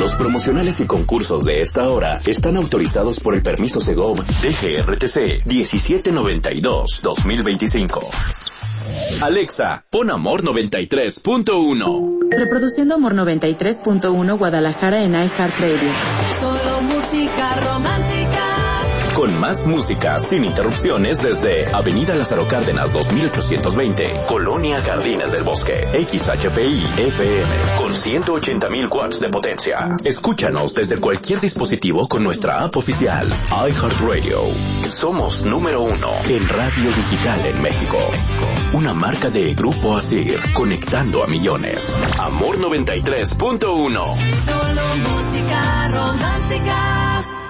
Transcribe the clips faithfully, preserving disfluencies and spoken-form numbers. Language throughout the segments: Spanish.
Los promocionales y concursos de esta hora están autorizados por el permiso Segov D G R T C diecisiete noventa y dos guión dos mil veinticinco. Alexa, pon Amor noventa y tres punto uno. Reproduciendo Amor noventa y tres punto uno Guadalajara en iHeartRadio. Solo música romántica. Con más música, sin interrupciones, desde Avenida Lázaro Cárdenas dos mil ochocientos veinte, Colonia Jardines del Bosque, X H P I F M, con ciento ochenta mil watts de potencia. Escúchanos desde cualquier dispositivo con nuestra app oficial, iHeartRadio. Somos número uno en radio digital en México. Una marca de Grupo Asir, conectando a millones. Amor noventa y tres punto uno. Solo música romántica.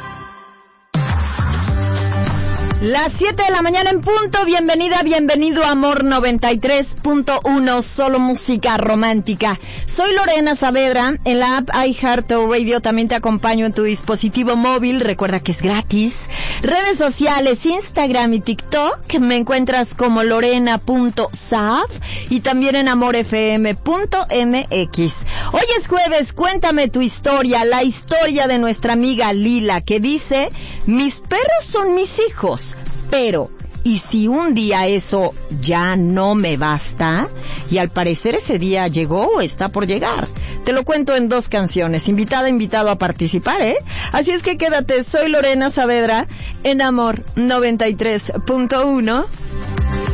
Las siete de la mañana en punto, bienvenida, bienvenido a Amor noventa y tres punto uno, solo música romántica. Soy Lorena Saavedra, en la app iHeartRadio también te acompaño en tu dispositivo móvil, recuerda que es gratis. Redes sociales, Instagram y TikTok, me encuentras como lorena punto sav y también en amor f m punto m x. Hoy es jueves, cuéntame tu historia, la historia de nuestra amiga Lila, que dice, mis perros son mis hijos. Pero, ¿y si un día eso ya no me basta? Y al parecer ese día llegó o está por llegar. Te lo cuento en dos canciones. Invitada, invitado a participar, ¿eh? Así es que quédate, soy Lorena Saavedra en Amor noventa y tres punto uno.